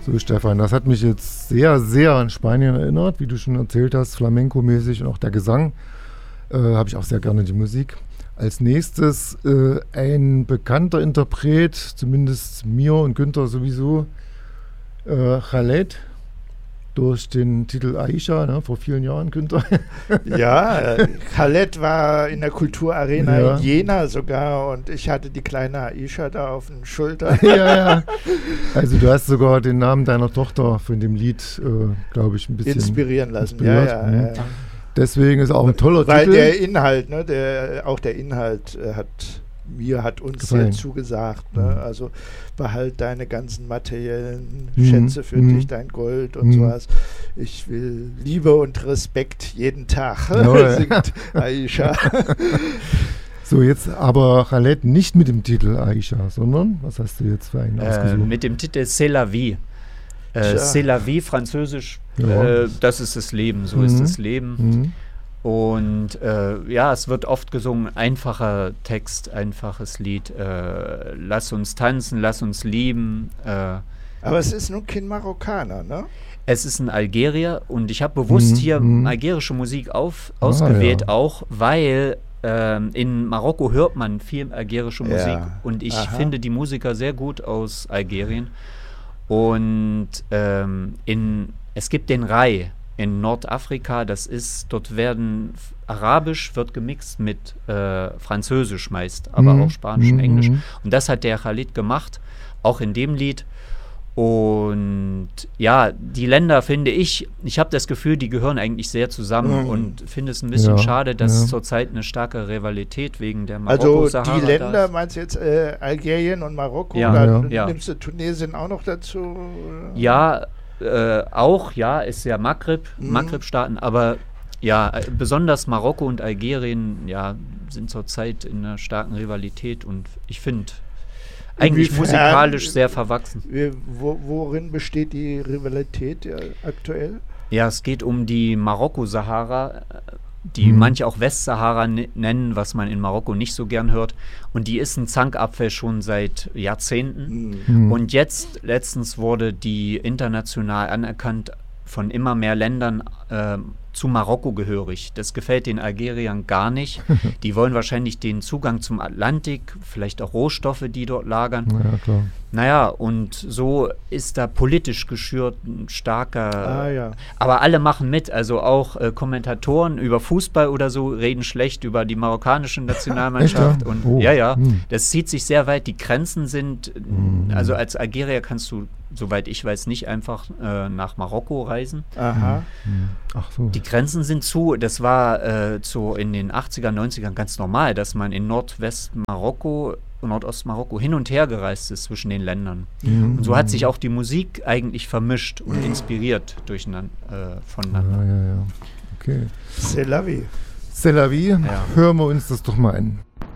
So, Stefan, das hat mich jetzt sehr, sehr an Spanien erinnert, wie du schon erzählt hast, Flamenco-mäßig und auch der Gesang. Habe ich auch sehr gerne die Musik. Als nächstes ein bekannter Interpret, zumindest mir und Günther sowieso, Khaled, durch den Titel Aisha, ne, vor vielen Jahren, Günther. Ja, Khaled war in der Kulturarena in Jena sogar und ich hatte die kleine Aisha da auf den Schultern. Ja. Also du hast sogar den Namen deiner Tochter von dem Lied, glaube ich, ein bisschen inspirieren lassen. Inspiriert. Ja. Deswegen ist auch ein toller Weil Titel. der Inhalt, ne, der Inhalt hat uns sehr zugesagt. Ne? Also behalt deine ganzen materiellen Schätze für dich, dein Gold und sowas. Ich will Liebe und Respekt jeden Tag, singt Aisha. So, jetzt aber Khaled nicht mit dem Titel Aisha, sondern, was hast du jetzt für einen ausgesucht? Mit dem Titel C'est la vie. C'est la vie, französisch, das ist das Leben, so ist das Leben. Und es wird oft gesungen, einfacher Text, einfaches Lied, lass uns tanzen, lass uns lieben. Aber es ist nun kein Marokkaner, ne? Es ist ein Algerier und ich habe bewusst hier algerische Musik ausgewählt, auch weil in Marokko hört man viel algerische Musik und ich finde die Musiker sehr gut aus Algerien. Und es gibt den Rai in Nordafrika, Arabisch wird gemixt mit Französisch meist, aber auch Spanisch und Englisch. Und das hat der Khalid gemacht, auch in dem Lied. Und ja, die Länder finde ich habe das Gefühl, die gehören eigentlich sehr zusammen und finde es ein bisschen schade, dass zurzeit eine starke Rivalität wegen der Marokko-Sahara. Also die Länder, meinst du jetzt Algerien und Marokko? Nimmst du Tunesien auch noch dazu? Ja, ist ja Maghreb-Staaten, aber ja, besonders Marokko und Algerien sind zurzeit in einer starken Rivalität und ich finde eigentlich musikalisch sehr verwachsen. Worin besteht die Rivalität aktuell? Ja, es geht um die Marokko-Sahara, die manche auch Westsahara nennen, was man in Marokko nicht so gern hört. Und die ist ein Zankapfel schon seit Jahrzehnten. Und jetzt, letztens wurde die international anerkannt von immer mehr Ländern zu Marokko gehörig. Das gefällt den Algeriern gar nicht. Die wollen wahrscheinlich den Zugang zum Atlantik, vielleicht auch Rohstoffe, die dort lagern. Ja, klar. Naja, und so ist da politisch geschürt ein starker... Aber alle machen mit, also auch Kommentatoren über Fußball oder so reden schlecht über die marokkanische Nationalmannschaft. Und das zieht sich sehr weit. Die Grenzen sind... Also als Algerier kannst du, soweit ich weiß, nicht einfach nach Marokko reisen. Aha. Ach so. Die Grenzen sind zu. Das war so in den 80er, 90ern ganz normal, dass man in Nordostmarokko hin und her gereist ist zwischen den Ländern. Und so hat sich auch die Musik eigentlich vermischt und inspiriert voneinander. Ja. Okay. C'est la vie. C'est la vie. Hören wir uns das doch mal an.